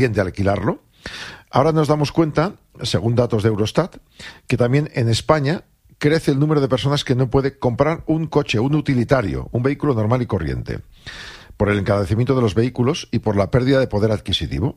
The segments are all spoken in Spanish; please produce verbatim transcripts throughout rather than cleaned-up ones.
de alquilarlo. Ahora nos damos cuenta, según datos de Eurostat, que también en España crece el número de personas que no puede comprar un coche, un utilitario, un vehículo normal y corriente, por el encarecimiento de los vehículos y por la pérdida de poder adquisitivo.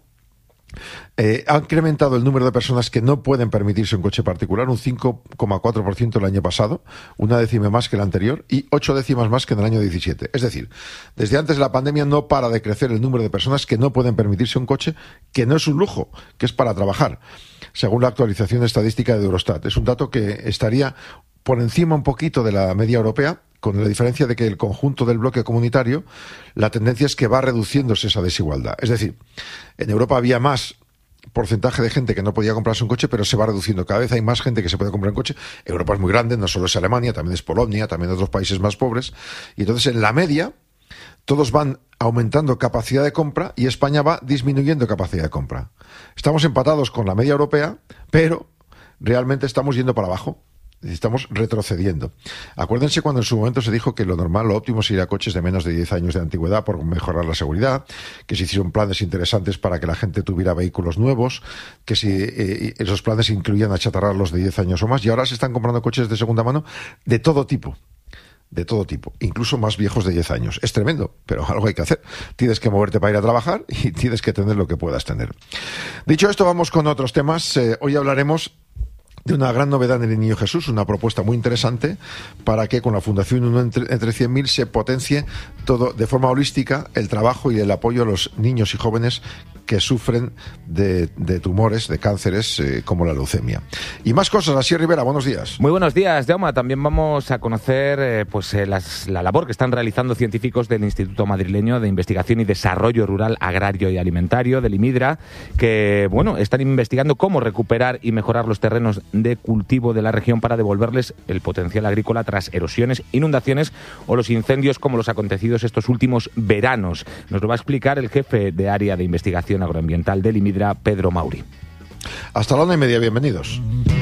Eh, ha incrementado el número de personas que no pueden permitirse un coche particular un cinco coma cuatro por ciento el año pasado, una décima más que el anterior y ocho décimas más que en el año diecisiete. Es decir, desde antes de la pandemia no para de crecer el número de personas que no pueden permitirse un coche que no es un lujo, que es para trabajar, según la actualización estadística de Eurostat. Es un dato que estaría por encima un poquito de la media europea, con la diferencia de que el conjunto del bloque comunitario, la tendencia es que va reduciéndose esa desigualdad. Es decir, en Europa había más porcentaje de gente que no podía comprarse un coche, pero se va reduciendo. Cada vez hay más gente que se puede comprar un coche. Europa es muy grande, no solo es Alemania, también es Polonia, también otros países más pobres. Y entonces, en la media, todos van aumentando capacidad de compra y España va disminuyendo capacidad de compra. Estamos empatados con la media europea, pero realmente estamos yendo para abajo. Estamos retrocediendo. Acuérdense cuando en su momento se dijo que lo normal, lo óptimo sería coches de menos de diez años de antigüedad por mejorar la seguridad, que se hicieron planes interesantes para que la gente tuviera vehículos nuevos, que si eh, esos planes incluían achatarrar los de diez años o más, y ahora se están comprando coches de segunda mano de todo tipo. De todo tipo, incluso más viejos de diez años. Es tremendo, pero algo hay que hacer. Tienes que moverte para ir a trabajar y tienes que tener lo que puedas tener. Dicho esto, vamos con otros temas. Eh, hoy hablaremos de una gran novedad en el Niño Jesús, una propuesta muy interesante para que con la Fundación Uno entre, entre cien mil se potencie todo de forma holística el trabajo y el apoyo a los niños y jóvenes que sufren de, de tumores, de cánceres eh, como la leucemia. Y más cosas. Asier Rivera, buenos días. Muy buenos días, Jaume. También vamos a conocer eh, pues eh, las, la labor que están realizando científicos del Instituto Madrileño de Investigación y Desarrollo Rural, Agrario y Alimentario, del IMIDRA, que bueno, están investigando cómo recuperar y mejorar los terrenos de cultivo de la región para devolverles el potencial agrícola tras erosiones, inundaciones o los incendios como los acontecidos estos últimos veranos. Nos lo va a explicar el jefe de área de investigación agroambiental del IMIDRA, Pedro Mauri. Hasta la una y media, bienvenidos.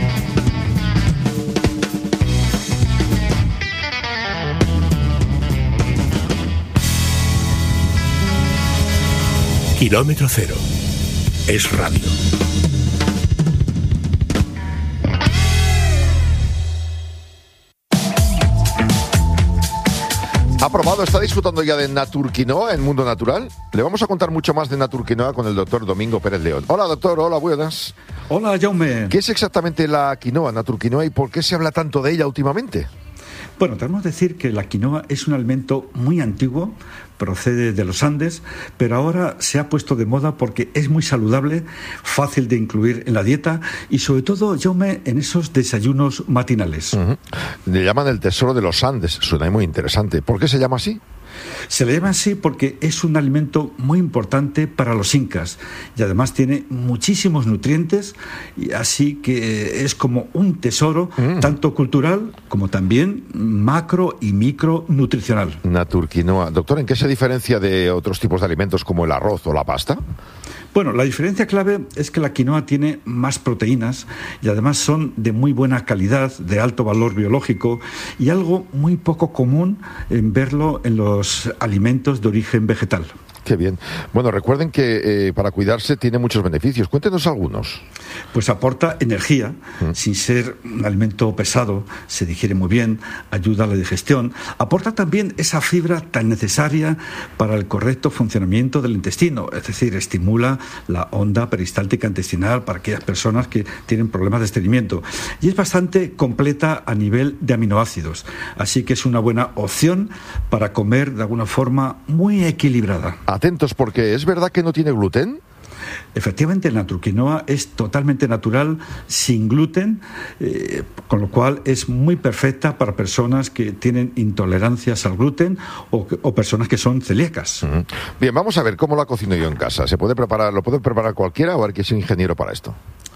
Kilómetro cero. Es radio. ¿Ha probado, está disfrutando ya de Naturquinoa en Mundo Natural? Le vamos a contar mucho más de Naturquinoa con el doctor Domingo Pérez León. Hola, doctor, hola, buenas. Hola, Jaume. ¿Qué es exactamente la quinoa, Naturquinoa, y por qué se habla tanto de ella últimamente? Bueno, tenemos que decir que la quinoa es un alimento muy antiguo, procede de los Andes, pero ahora se ha puesto de moda porque es muy saludable, fácil de incluir en la dieta y sobre todo, Jaume, en esos desayunos matinales. Uh-huh. Le llaman el tesoro de los Andes, suena muy interesante. ¿Por qué se llama así? Se le llama así porque es un alimento muy importante para los incas y además tiene muchísimos nutrientes, y así que es como un tesoro, mm. tanto cultural como también macro y micronutricional. Naturquinoa. Doctor, ¿en qué se diferencia de otros tipos de alimentos como el arroz o la pasta? Bueno, la diferencia clave es que la quinoa tiene más proteínas y además son de muy buena calidad, de alto valor biológico y algo muy poco común en verlo en los alimentos de origen vegetal. Qué bien. Bueno, recuerden que eh, para cuidarse tiene muchos beneficios. Cuéntenos algunos. Pues aporta energía, mm. sin ser un alimento pesado, se digiere muy bien, ayuda a la digestión. Aporta también esa fibra tan necesaria para el correcto funcionamiento del intestino, es decir, estimula la onda peristáltica intestinal para aquellas personas que tienen problemas de estreñimiento. Y es bastante completa a nivel de aminoácidos, así que es una buena opción para comer de alguna forma muy equilibrada. Atentos, porque ¿es verdad que no tiene gluten? Efectivamente, la naturquinoa es totalmente natural, sin gluten, eh, con lo cual es muy perfecta para personas que tienen intolerancias al gluten o, o personas que son celíacas. Uh-huh. Bien, vamos a ver cómo la cocino yo en casa. ¿Se puede preparar, lo puede preparar cualquiera o hay que ser ingeniero para esto?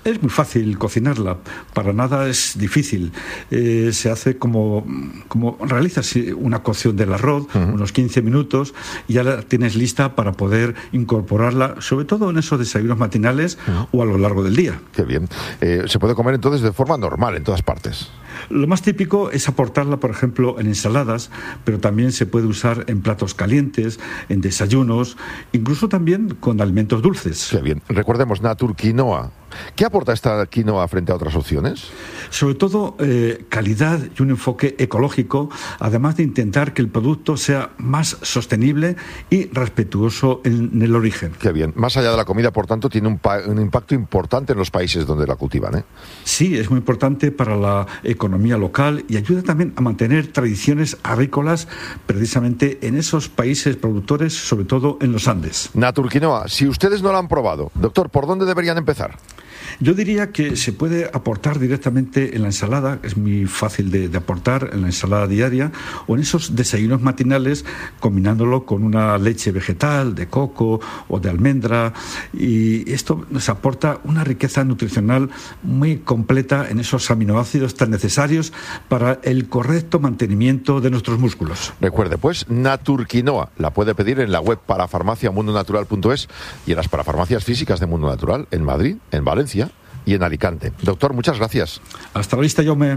Es muy fácil cocinarla, para nada es difícil. Eh, se hace como, como realizas una cocción del arroz, uh-huh. unos quince minutos, y ya la tienes lista para poder incorporarla, sobre todo en esos desayunos matinales uh-huh. o a lo largo del día. Qué bien. Eh, se puede comer entonces de forma normal en todas partes. Lo más típico es aportarla, por ejemplo, en ensaladas, pero también se puede usar en platos calientes, en desayunos, incluso también con alimentos dulces. Qué bien. Recordemos, Natur Quinoa. ¿Qué aporta esta quinoa frente a otras opciones? Sobre todo eh, calidad y un enfoque ecológico, además de intentar que el producto sea más sostenible y respetuoso en, en el origen. Qué bien. Más allá de la comida, por tanto, tiene un, pa- un impacto importante en los países donde la cultivan, ¿eh? Sí, es muy importante para la economía local y ayuda también a mantener tradiciones agrícolas precisamente en esos países productores, sobre todo en los Andes. Natur Quinoa, si ustedes no la han probado, doctor, ¿por dónde deberían empezar? Yo diría que se puede aportar directamente en la ensalada, es muy fácil de, de aportar en la ensalada diaria, o en esos desayunos matinales, combinándolo con una leche vegetal, de coco o de almendra, y esto nos aporta una riqueza nutricional muy completa en esos aminoácidos tan necesarios para el correcto mantenimiento de nuestros músculos. Recuerde, pues, Natur Quinoa la puede pedir en la web parafarmacia mundo natural punto es y en las parafarmacias físicas de Mundo Natural, en Madrid, en Valencia y en Alicante. Doctor, muchas gracias. Hasta la vista, Jaume.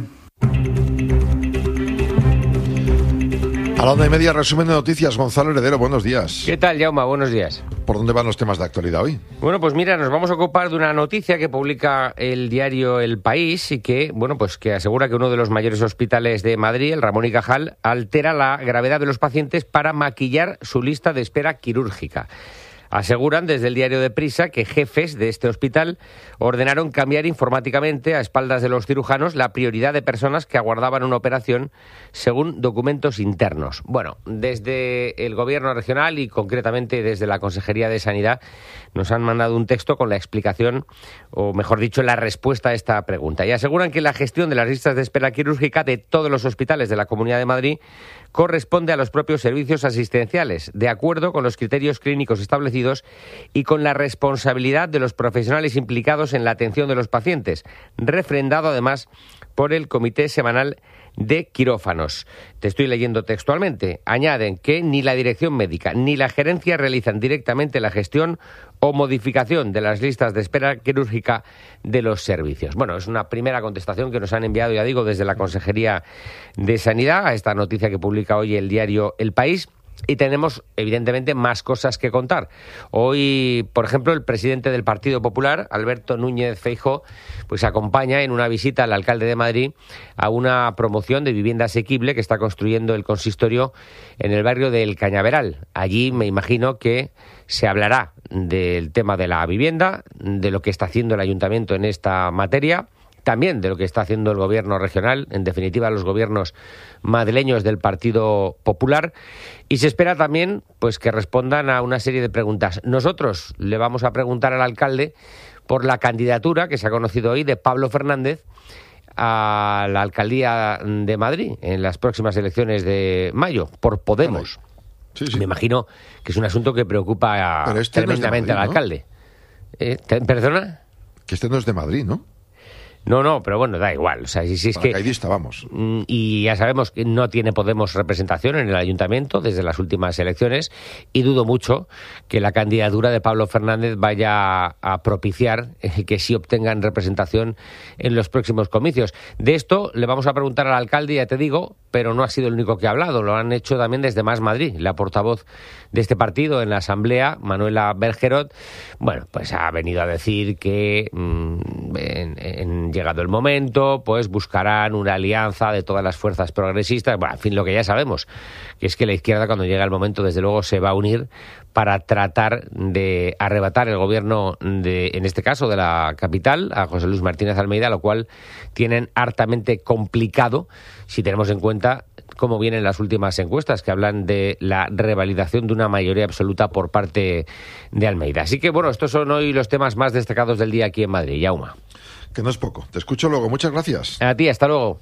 A la una y media, resumen de noticias. Gonzalo Heredero, buenos días. ¿Qué tal, Jaume? Buenos días. ¿Por dónde van los temas de actualidad hoy? Bueno, pues mira, nos vamos a ocupar de una noticia que publica el diario El País y que, bueno, pues que asegura que uno de los mayores hospitales de Madrid, el Ramón y Cajal, altera la gravedad de los pacientes para maquillar su lista de espera quirúrgica. Aseguran desde el diario de Prisa que jefes de este hospital ordenaron cambiar informáticamente a espaldas de los cirujanos la prioridad de personas que aguardaban una operación según documentos internos. Bueno, desde el Gobierno regional y concretamente desde la Consejería de Sanidad nos han mandado un texto con la explicación, o mejor dicho, la respuesta a esta pregunta. Y aseguran que la gestión de las listas de espera quirúrgica de todos los hospitales de la Comunidad de Madrid corresponde a los propios servicios asistenciales, de acuerdo con los criterios clínicos establecidos y con la responsabilidad de los profesionales implicados en la atención de los pacientes, refrendado además por el Comité Semanal de Quirófanos. Te estoy leyendo textualmente. Añaden que ni la dirección médica ni la gerencia realizan directamente la gestión o modificación de las listas de espera quirúrgica de los servicios. Bueno, es una primera contestación que nos han enviado, ya digo, desde la Consejería de Sanidad a esta noticia que publica hoy el diario El País. Y tenemos, evidentemente, más cosas que contar. Hoy, por ejemplo, el presidente del Partido Popular, Alberto Núñez Feijóo, pues acompaña en una visita al alcalde de Madrid a una promoción de vivienda asequible que está construyendo el consistorio en el barrio del Cañaveral. Allí me imagino que se hablará del tema de la vivienda, de lo que está haciendo el ayuntamiento en esta materia, también de lo que está haciendo el gobierno regional, en definitiva los gobiernos madrileños del Partido Popular, y se espera también pues que respondan a una serie de preguntas. Nosotros le vamos a preguntar al alcalde por la candidatura que se ha conocido hoy de Pablo Fernández a la alcaldía de Madrid en las próximas elecciones de mayo, por Podemos. Sí, sí. Me imagino que es un asunto que preocupa este tremendamente no es de Madrid, al alcalde. ¿No? Eh, ¿Perdona? Que este no es de Madrid, ¿no? No, no, pero bueno, da igual. O sea, si, si es que vamos. Y ya sabemos que no tiene Podemos representación en el ayuntamiento desde las últimas elecciones y dudo mucho que la candidatura de Pablo Fernández vaya a propiciar que sí obtengan representación en los próximos comicios. De esto le vamos a preguntar al alcalde, ya te digo, pero no ha sido el único que ha hablado. Lo han hecho también desde Más Madrid. La portavoz de este partido en la Asamblea, Manuela Bergerot, bueno, pues ha venido a decir que mmm, en, en llegado el momento, pues buscarán una alianza de todas las fuerzas progresistas. Bueno, en fin, lo que ya sabemos, que es que la izquierda cuando llega el momento, desde luego, se va a unir para tratar de arrebatar el gobierno, de, en este caso, de la capital, a José Luis Martínez Almeida, lo cual tienen hartamente complicado si tenemos en cuenta cómo vienen las últimas encuestas que hablan de la revalidación de una mayoría absoluta por parte de Almeida. Así que, bueno, estos son hoy los temas más destacados del día aquí en Madrid. Yauma. Que no es poco. Te escucho luego. Muchas gracias. A ti, hasta luego.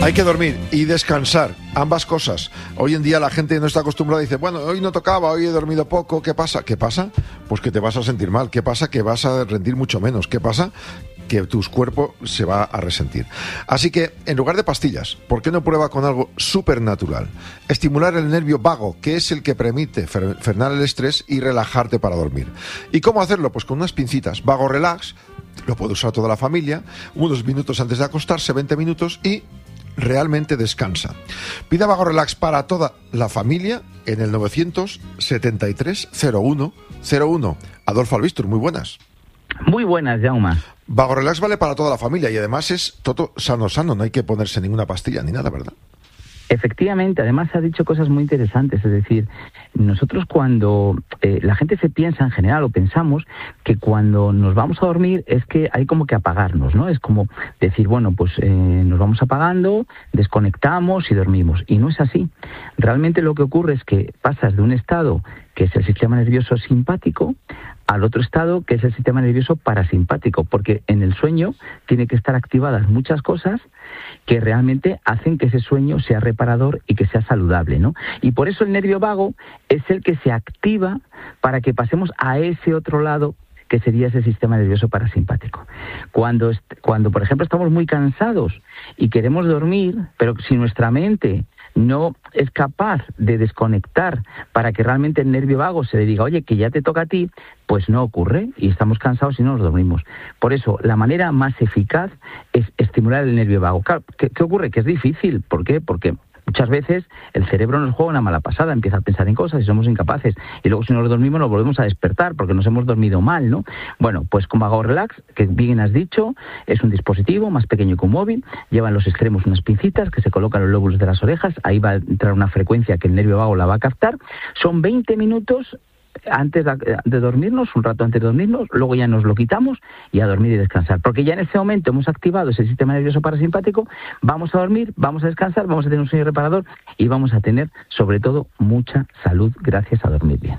Hay que dormir y descansar, ambas cosas. Hoy en día la gente no está acostumbrada y dice, bueno, hoy no tocaba, hoy he dormido poco, ¿qué pasa? ¿Qué pasa? Pues que te vas a sentir mal, ¿qué pasa? Que vas a rendir mucho menos, ¿qué pasa? Que tu cuerpo se va a resentir. Así que, en lugar de pastillas, ¿por qué no prueba con algo supernatural? Estimular el nervio vago, que es el que permite frenar el estrés y relajarte para dormir. ¿Y cómo hacerlo? Pues con unas pincitas. Vago Relax, lo puede usar toda la familia, unos minutos antes de acostarse, veinte minutos, y realmente descansa. Pida Vago Relax para toda la familia en el novecientos setenta y tres cero uno cero uno. Adolfo Albistur, muy buenas. Muy buenas, Jaume. Vago Relax vale para toda la familia y además es todo sano, sano, no hay que ponerse ninguna pastilla ni nada, ¿verdad? Efectivamente, además ha dicho cosas muy interesantes, es decir, nosotros cuando eh, la gente se piensa en general o pensamos que cuando nos vamos a dormir es que hay como que apagarnos, ¿no? Es como decir, bueno, pues eh, nos vamos apagando, desconectamos y dormimos, y no es así. Realmente lo que ocurre es que pasas de un estado que es el sistema nervioso simpático al otro estado que es el sistema nervioso parasimpático, porque en el sueño tiene que estar activadas muchas cosas que realmente hacen que ese sueño sea reparador y que sea saludable, ¿no? Y por eso el nervio vago es el que se activa para que pasemos a ese otro lado que sería ese sistema nervioso parasimpático. Cuando, cuando, por ejemplo, estamos muy cansados y queremos dormir, pero si nuestra mente no es capaz de desconectar para que realmente el nervio vago se le diga, oye, que ya te toca a ti, pues no ocurre y estamos cansados y no nos dormimos. Por eso, la manera más eficaz es estimular el nervio vago. Claro, ¿qué, qué ocurre? Que es difícil. ¿Por qué? Porque muchas veces el cerebro nos juega una mala pasada, empieza a pensar en cosas y somos incapaces. Y luego si nos dormimos nos volvemos a despertar porque nos hemos dormido mal, ¿no? Bueno, pues con Vago Relax, que bien has dicho, es un dispositivo más pequeño que un móvil, lleva en los extremos unas pincitas que se colocan en los lóbulos de las orejas, ahí va a entrar una frecuencia que el nervio vago la va a captar. Son veinte minutos antes de dormirnos, un rato antes de dormirnos, luego ya nos lo quitamos y a dormir y descansar, porque ya en ese momento hemos activado ese sistema nervioso parasimpático, vamos a dormir, vamos a descansar, vamos a tener un sueño reparador y vamos a tener, sobre todo, mucha salud gracias a dormir bien.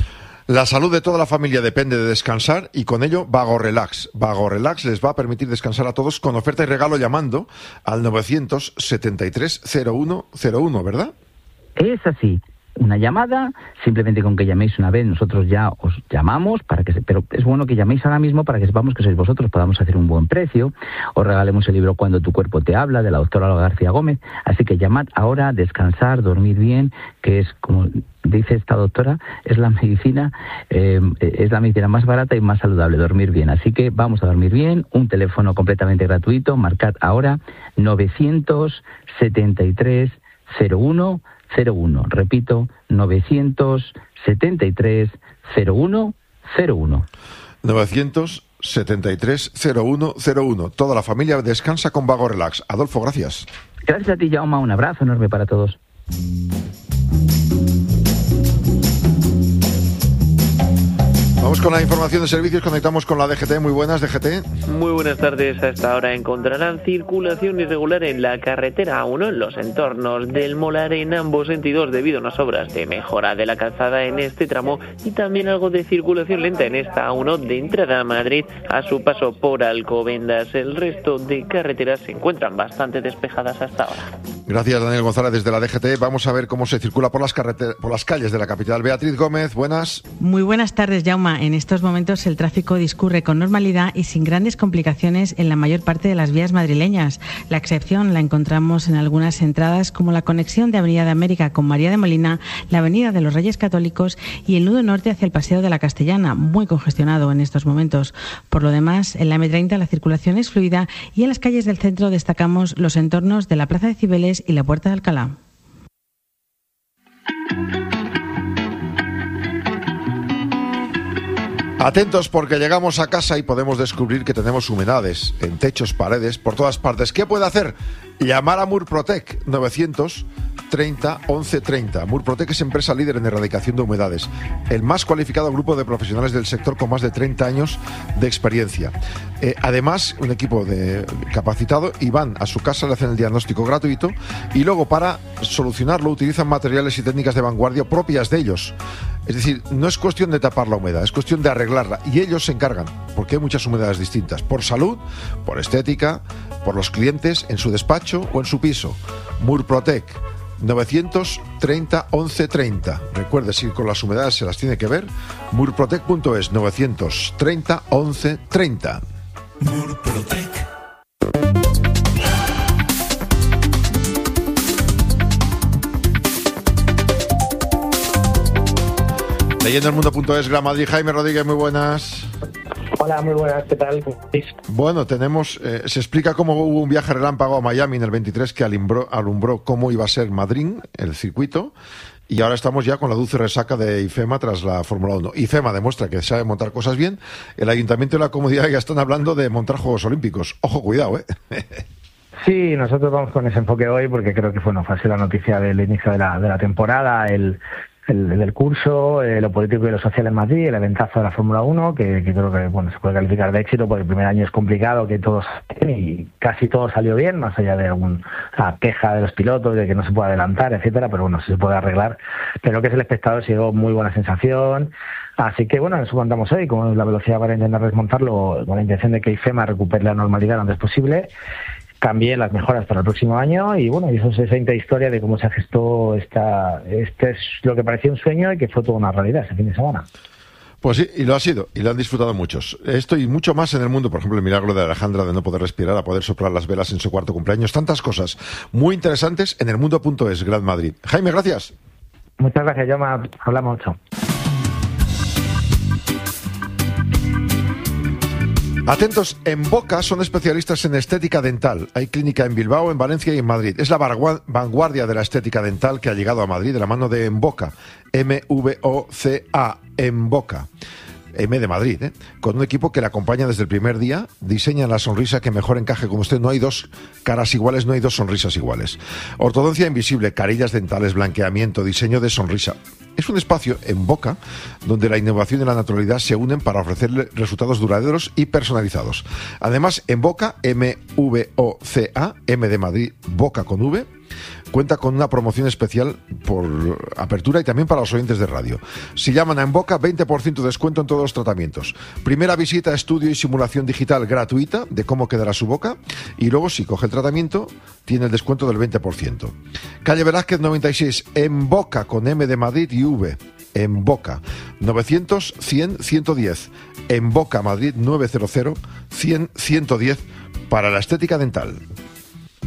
La salud de toda la familia depende de descansar y con ello Vago Relax. Vago Relax les va a permitir descansar a todos con oferta y regalo llamando al novecientos setenta y tres cero uno cero uno, ¿verdad? Es así. Una llamada, simplemente con que llaméis una vez, nosotros ya os llamamos, para que se, pero es bueno que llaméis ahora mismo para que sepamos que sois vosotros, podamos hacer un buen precio, os regalemos el libro Cuando tu cuerpo te habla, de la doctora Olga García Gómez, así que llamad ahora, descansar, dormir bien, que es, como dice esta doctora, es la medicina, eh, es la medicina más barata y más saludable, dormir bien, así que vamos a dormir bien, un teléfono completamente gratuito, marcad ahora novecientos setenta y tres cero uno cero uno, repito, novecientos setenta y tres cero uno cero uno. novecientos setenta y tres cero uno cero uno. Toda la familia descansa con Vago Relax. Adolfo, gracias. Gracias a ti, Jaume. Un abrazo enorme para todos. Vamos con la información de servicios, conectamos con la D G T. Muy buenas, D G T. Muy buenas tardes. Hasta ahora encontrarán circulación irregular en la carretera A uno en los entornos del Molar en ambos sentidos debido a unas obras de mejora de la calzada en este tramo y también algo de circulación lenta en esta A uno de entrada a Madrid a su paso por Alcobendas. El resto de carreteras se encuentran bastante despejadas hasta ahora. Gracias, Daniel González, desde la D G T. Vamos a ver cómo se circula por las, carreter- por las calles de la capital. Beatriz Gómez, buenas. Muy buenas tardes, Jaume. En estos momentos el tráfico discurre con normalidad y sin grandes complicaciones en la mayor parte de las vías madrileñas. La excepción la encontramos en algunas entradas como la conexión de Avenida de América con María de Molina, la Avenida de los Reyes Católicos y el nudo norte hacia el Paseo de la Castellana, muy congestionado en estos momentos. Por lo demás, en la eme treinta la circulación es fluida y en las calles del centro destacamos los entornos de la Plaza de Cibeles y la Puerta de Alcalá. Atentos porque llegamos a casa y podemos descubrir que tenemos humedades en techos, paredes, por todas partes. ¿Qué puede hacer? Llamar a Murprotec, novecientos treinta once treinta. Murprotec es empresa líder en erradicación de humedades, el más cualificado grupo de profesionales del sector con más de treinta años de experiencia. Eh, además, un equipo de, capacitado, y van a su casa, le hacen el diagnóstico gratuito y luego para solucionarlo utilizan materiales y técnicas de vanguardia propias de ellos. Es decir, no es cuestión de tapar la humedad, es cuestión de arreglarla y ellos se encargan, porque hay muchas humedades distintas, por salud, por estética, por los clientes, en su despacho despacho o en su piso. Murprotec, novecientos treinta once treinta. Recuerde, si con las humedades se las tiene que ver, murprotec punto es, novecientos treinta once treinta. Murprotec. Leyendo el mundo punto es, Gran Madrid. Jaime Rodríguez, muy buenas. Hola, muy buenas, ¿qué tal? Bueno, tenemos, eh, se explica cómo hubo un viaje relámpago a Miami en el veintitrés que alumbró, alumbró cómo iba a ser Madrid, el circuito, y ahora estamos ya con la dulce resaca de IFEMA tras la Fórmula uno. IFEMA demuestra que sabe montar cosas bien, el Ayuntamiento y la Comunidad ya están hablando de montar Juegos Olímpicos. Ojo, cuidado, ¿eh? Sí, nosotros vamos con ese enfoque hoy porque creo que bueno, fue así la noticia del inicio de la, de la temporada, el... El, del curso, eh, lo político y lo social en Madrid, el eventazo de la Fórmula uno, que, que creo que bueno se puede calificar de éxito porque el primer año es complicado, que todos y casi todo salió bien, más allá de alguna queja de los pilotos, de que no se puede adelantar, etcétera, pero bueno, sí se puede arreglar. Pero que es el espectador, se dio muy buena sensación. Así que bueno, eso contamos hoy, con la velocidad para intentar desmontarlo, con la intención de que IFEMA recupere la normalidad lo antes posible. Cambie las mejoras para el próximo año y bueno, y eso es esa historia de cómo se gestó esta, este es lo que parecía un sueño y que fue toda una realidad ese fin de semana. Pues sí, y lo ha sido, y lo han disfrutado muchos. Esto y mucho más en el mundo, por ejemplo, el milagro de Alejandra de no poder respirar, a poder soplar las velas en su cuarto cumpleaños, tantas cosas muy interesantes en el mundo punto es, Gran Madrid. Jaime, gracias. Muchas gracias, Jaume, hablamos mucho. Atentos, en Boca son especialistas en estética dental. Hay clínica en Bilbao, en Valencia y en Madrid. Es la vanguardia de la estética dental que ha llegado a Madrid de la mano de Emboca, M V O C A, Emboca. M de Madrid, ¿eh? Con un equipo que le acompaña desde el primer día, diseñan la sonrisa que mejor encaje con usted. No hay dos caras iguales, no hay dos sonrisas iguales. Ortodoncia invisible, carillas dentales, blanqueamiento, diseño de sonrisa. Es un espacio en Boca donde la innovación y la naturalidad se unen para ofrecerle resultados duraderos y personalizados. Además, en Boca, M V O C A, M de Madrid, Boca con V, cuenta con una promoción especial por apertura y también para los oyentes de radio. Si llaman a Emboca, veinte por ciento de descuento en todos los tratamientos. Primera visita, estudio y simulación digital gratuita de cómo quedará su boca. Y luego, si coge el tratamiento, tiene el descuento del veinte por ciento. Calle Velázquez noventa y seis, Emboca con M de Madrid y V. Emboca, novecientos cien ciento diez. Emboca Madrid novecientos cien ciento diez para la estética dental.